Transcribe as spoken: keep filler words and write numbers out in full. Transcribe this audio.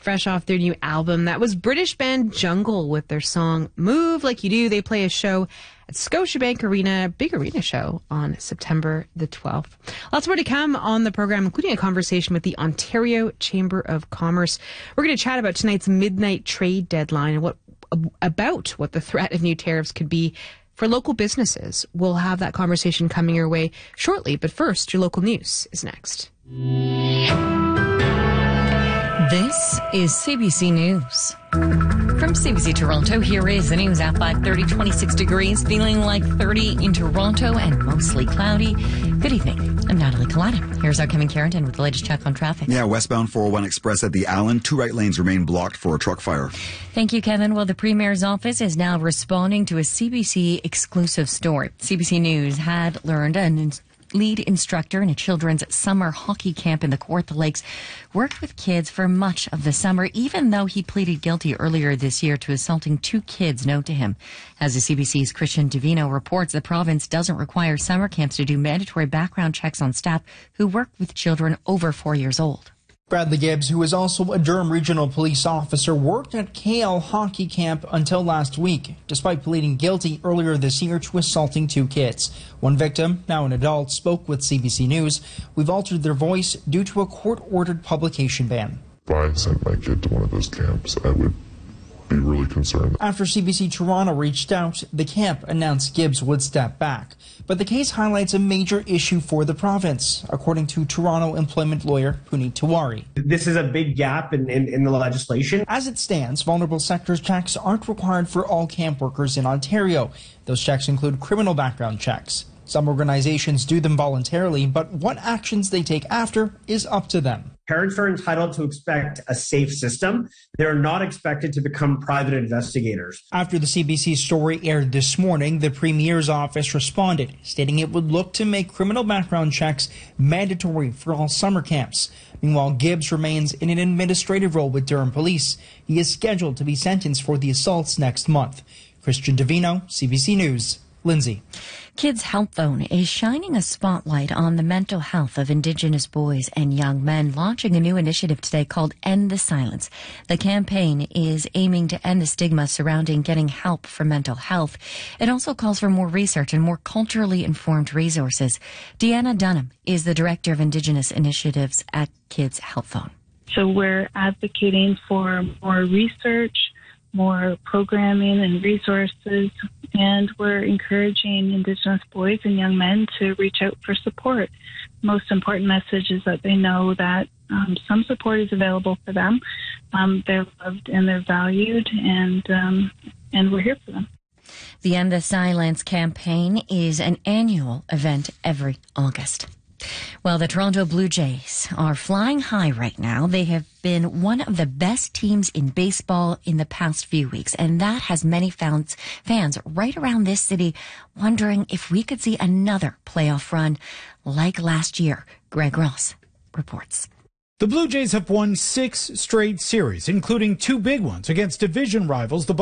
fresh off their new album. That was British band Jungle with their song Move Like You Do. They play a show at Scotiabank Arena, big arena show on September the twelfth. Lots more to come on the program, including a conversation with the Ontario Chamber of Commerce. We're going to chat about tonight's midnight trade deadline and what about what the threat of new tariffs could be for local businesses. We'll have that conversation coming your way shortly, but first, your local news is next. This is C B C News. From C B C Toronto, here is the news at five thirty, twenty-six degrees, feeling like thirty in Toronto and mostly cloudy. Good evening. I'm Natalie Collada. Here's our Kevin Carrington with the latest check on traffic. Yeah, westbound four oh one Express at the Allen. Two right lanes remain blocked for a truck fire. Thank you, Kevin. Well, the Premier's office is now responding to a C B C exclusive story. C B C News had learned an lead instructor in a children's summer hockey camp in the Kawartha Lakes worked with kids for much of the summer, even though he pleaded guilty earlier this year to assaulting two kids known to him. As the C B C's Christian Divino reports, the province doesn't require summer camps to do mandatory background checks on staff who work with children over four years old. Bradley Gibbs, who is also a Durham Regional Police officer, worked at K L Hockey Camp until last week, despite pleading guilty earlier this year to assaulting two kids. One victim, now an adult, spoke with C B C News. We've altered their voice due to a court-ordered publication ban. If I sent my kid to one of those camps, I would be really concerned. After C B C Toronto reached out, the camp announced Gibbs would step back. But the case highlights a major issue for the province, according to Toronto employment lawyer Puneet Tiwari. This is a big gap in, in, in the legislation. As it stands, vulnerable sectors checks aren't required for all camp workers in Ontario. Those checks include criminal background checks. Some organizations do them voluntarily, but what actions they take after is up to them. Parents are entitled to expect a safe system. They're not expected to become private investigators. After the C B C story aired this morning, the Premier's office responded, stating it would look to make criminal background checks mandatory for all summer camps. Meanwhile, Gibbs remains in an administrative role with Durham Police. He is scheduled to be sentenced for the assaults next month. Christian Divino, C B C News, Lindsay. Kids Health Phone is shining a spotlight on the mental health of Indigenous boys and young men, launching a new initiative today called End the Silence. The campaign is aiming to end the stigma surrounding getting help for mental health. It also calls for more research and more culturally informed resources. Deanna Dunham is the Director of Indigenous Initiatives at Kids Health Phone. So we're advocating for more research, more programming and resources, and we're encouraging Indigenous boys and young men to reach out for support. Most important message is that they know that um, some support is available for them. Um, they're loved and they're valued, and um, and we're here for them. The End the Silence campaign is an annual event every August. Well, the Toronto Blue Jays are flying high right now. They have been one of the best teams in baseball in the past few weeks, and that has many fans, fans right around this city wondering if we could see another playoff run like last year. Greg Ross reports. The Blue Jays have won six straight series, including two big ones against division rivals, the